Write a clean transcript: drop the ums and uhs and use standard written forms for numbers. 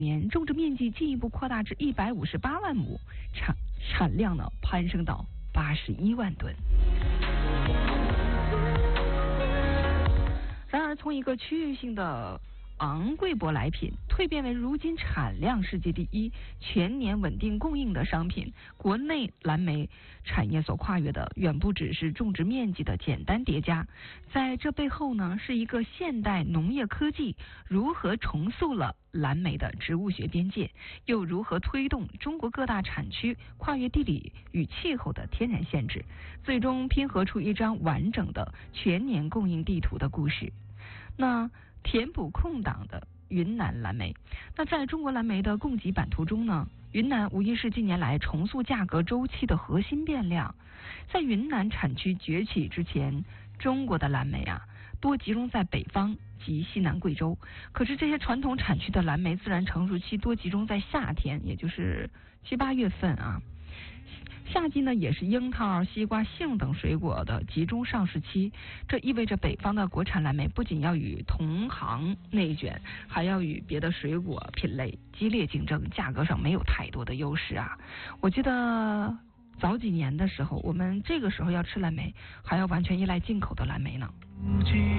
年种植面积进一步扩大至158万亩，产量呢攀升到81万吨。然而，从一个区域性的昂贵舶来品蜕变为如今产量世界第一、全年稳定供应的商品，国内蓝莓产业所跨越的远不只是种植面积的简单叠加，在这背后呢，是一个现代农业科技如何重塑了蓝莓的植物学边界，又如何推动中国各大产区跨越地理与气候的天然限制，最终拼合出一张完整的全年供应地图的故事。那填补空档的云南蓝莓，那在中国蓝莓的供给版图中呢，云南无疑是近年来重塑价格周期的核心变量。在云南产区崛起之前，中国的蓝莓多集中在北方及西南贵州，可是这些传统产区的蓝莓自然成熟期多集中在夏天，也就是7、8月份夏季呢，也是樱桃、西瓜、杏等水果的集中上市期。这意味着北方的国产蓝莓不仅要与同行内卷，还要与别的水果品类激烈竞争，价格上没有太多的优势我记得早几年的时候，我们这个时候要吃蓝莓，还要完全依赖进口的蓝莓呢。